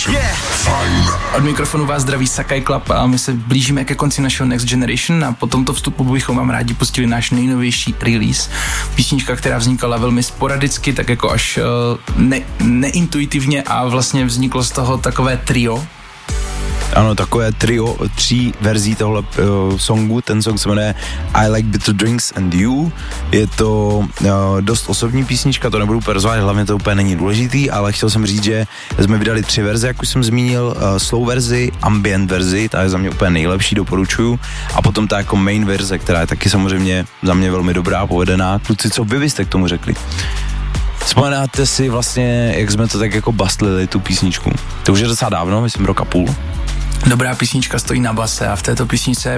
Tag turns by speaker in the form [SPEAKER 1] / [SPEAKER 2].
[SPEAKER 1] Od mikrofonu vás zdraví Sakai Club a my se blížíme ke konci našeho Next Generation a po tomto vstupu bychom vám rádi pustili náš nejnovější release. Písnička, která vznikala velmi sporadicky, tak jako až neintuitivně a vlastně vzniklo z toho takové trio.
[SPEAKER 2] Ano, takové trio 3 verzí tohle songu, ten song se jmenuje I Like Bitter Drinks and You, je to dost osobní písnička, to nebudu perzovat, hlavně to úplně není důležitý, ale chtěl jsem říct, že jsme vydali 3 verze, jak už jsem zmínil, slow verzi, ambient verzi, ta je za mě úplně nejlepší, doporučuju, a potom ta jako main verze, která je taky samozřejmě za mě velmi dobrá, povedená. Kluci, co vy byste k tomu řekli? Vzpomínáte si vlastně, jak jsme to tak jako bastlili, tu písničku? To už je docela dávno, myslím 1,5 roku.
[SPEAKER 1] Dobrá písnička stojí na base a v této písničce